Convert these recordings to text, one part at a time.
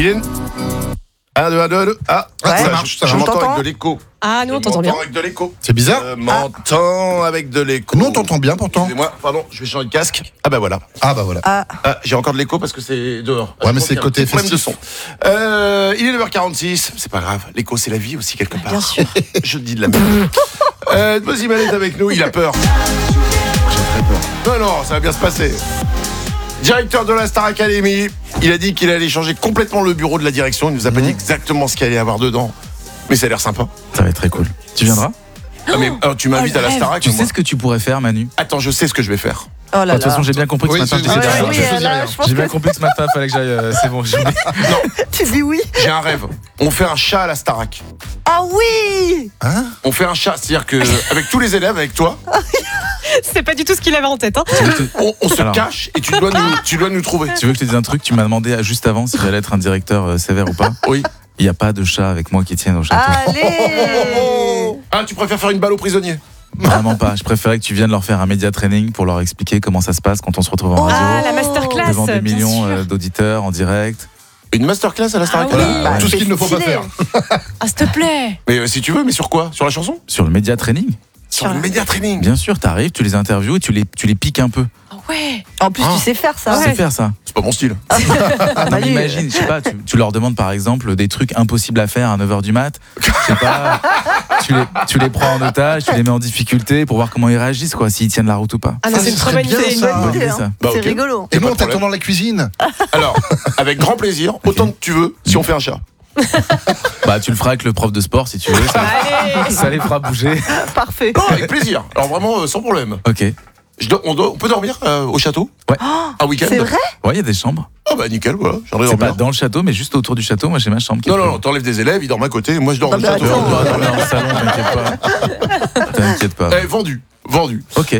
Il est... 1, 2, 1, 2, 2. Ah, Ouais. ça Ouais, marche. je Je m'entends t'entends. avec de l'écho. Ah, nous on Je t'entend bien. m'entends avec de l'écho. C'est bizarre. Je m'entends avec de l'écho. Nous, on t'entend bien pourtant. Excusez-moi, pardon, je vais changer de casque. Ah bah voilà. Ah bah voilà. Ah, j'ai encore de l'écho parce que c'est dehors. Ouais, mais Je c'est pense côté qu'il y a un petit festif. problème de son. Il est 9h46, c'est pas grave. L'écho, c'est la vie aussi, quelque part. Bien sûr. Je te dis de la merde. Moziman est avec nous, il a peur. J'ai très peur. Non, non, ça va bien se passer. Directeur de la Star Academy, il a dit qu'il allait changer complètement le bureau de la direction. Il nous a pas dit exactement ce qu'il allait y avoir dedans. Mais ça a l'air sympa. Ça va être très cool. Tu viendras? Ah, mais tu m'invites à la Starac. Tu moi. sais ce que tu pourrais faire, Manu? Attends, je sais ce que je vais faire. Ah, Oh là De toute façon, là. j'ai bien compris que Oui, ce matin, c'est- tu c'est- étais oui, derrière. choisis rien. je pense J'ai que bien compris que ce matin, il fallait que j'aille. C'est bon, j'ai oublié. tu dis oui. J'ai un rêve. On fait un chat à la Starac. Ah oui. Hein? On fait un chat, c'est-à-dire que avec tous les élèves, avec toi, C'est pas du tout ce qu'il avait en tête. Hein. on se Alors. cache et tu dois nous trouver. Tu veux que je te dise un truc? Tu m'as demandé juste avant si j'allais être un directeur sévère ou pas. Oui. Il n'y a pas de chat avec moi qui tienne au château. Allez. Ah, tu préfères faire une balle aux prisonniers? Vraiment pas. Je préférais que tu viennes leur faire un média training pour leur expliquer comment ça se passe quand on se retrouve en Ah, radio. la masterclass. Devant des bien millions sûr. d'auditeurs en direct. Une masterclass à la Starac. Ah oui. Voilà. Tout ce qu'il ne faut pas stylé. faire. Ah, s'il te plaît. Mais si tu veux, mais sur quoi? Sur la chanson? Sur le média training. Sur le média training. Bien sûr, t'arrives, tu les interviews et tu les piques un peu. Ah ouais. En plus, tu sais faire ça. Tu sais faire ça. C'est pas mon style. Non, mais imagine, je sais pas, tu leur demandes par exemple des trucs impossibles à faire à 9h du mat. Je sais pas, tu les prends en otage, tu les mets en difficulté pour voir comment ils réagissent, quoi, s'ils tiennent la route ou pas. Ah non, Ça, c'est une ce très serait bonne bien, idée. ça. Bonne idée, hein. ça. Bah, C'est ok. rigolo. Pas Et nous, de on t'attend problème. dans la cuisine. Alors, avec grand plaisir, autant que tu veux, si on fait un chat. Bah, tu le feras avec le prof de sport si tu veux. Allez. Ça les fera bouger. Parfait. Non, avec plaisir. Alors vraiment, sans problème. Ok. On peut dormir au château? Ouais. Un week-end? C'est vrai? Ouais, il y a des chambres. Ah bah nickel, voilà. J'aimerais C'est pas dormir. dans le château, mais juste autour du château. Moi, j'ai ma chambre. qui est Non, non, prévue. non, t'enlèves des élèves, ils dorment à côté, moi je dors au Non, mais château. attends. Non, non, dans le salon, t'inquiète pas. T'inquiète pas. Vendu, vendu. Ok.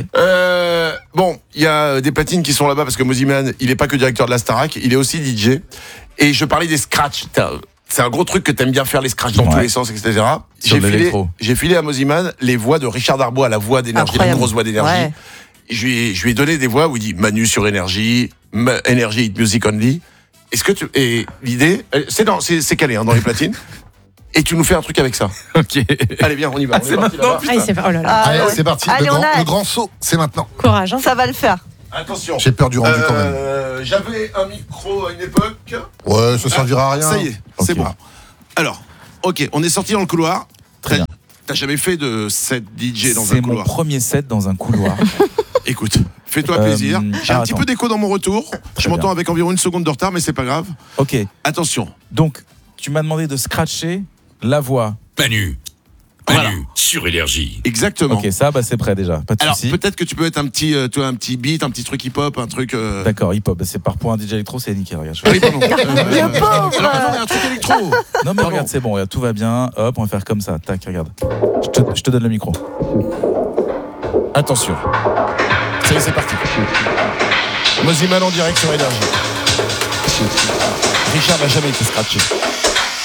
Bon, il y a des platines qui sont là-bas parce que Moziman, il est pas que directeur de la Starac, il est aussi DJ. Et je parlais des scratchs. C'est un gros truc que t'aimes bien faire, les scratchs dans Ouais. tous les sens, etc. Sur de l'électro. J'ai filé à Moziman les voix de Richard Darbois, la voix d'énergie, la Incroyable. grosse voix d'énergie. Ouais. Je lui ai donné des voix où il dit Manu sur énergie, Energy Hit Music Only. Et l'idée, c'est calé hein, dans les platines. Et tu nous fais un truc avec ça. Ok. Allez, viens, on y va. On est parti là-bas. Ah, il s'est fait. Oh là là. Ah, Allez, ouais. c'est parti. Allez, on a Le grand saut, c'est maintenant. Courage. Hein. Ça va le faire. Attention. J'ai peur du rendu quand même. J'avais un micro à une époque. Ouais, ça servira à rien. Ça y est, c'est Ok. bon. Alors, ok, on est sorti dans le couloir. Très bien. T'as jamais fait de set DJ dans un C'est mon couloir? premier set dans un couloir. Écoute, fais-toi plaisir. J'ai un petit attends. peu d'écho dans mon retour. Je m'entends bien. avec environ 1 seconde de retard, mais c'est pas grave. Ok. Attention. Donc, tu m'as demandé de scratcher la voix. Manu. Voilà. Sur Énergie. Exactement. Ok, ça, bah, c'est prêt déjà. Pas de Alors souci. peut-être que tu peux être un petit beat, un petit truc hip-hop, un truc. D'accord, hip-hop. Bah, c'est par point DJ électro, c'est nickel. Regarde, je fais- Oui, pardon. Le pauvre. Alors, attends, il y a un truc électro. Non, mais regarde, c'est bon, regarde, tout va bien. Hop, on va faire comme ça. Tac, regarde. Je te donne le micro. Attention. Ça y est, c'est parti. Moziman en direct sur Énergie. Richard n'a jamais été scratché.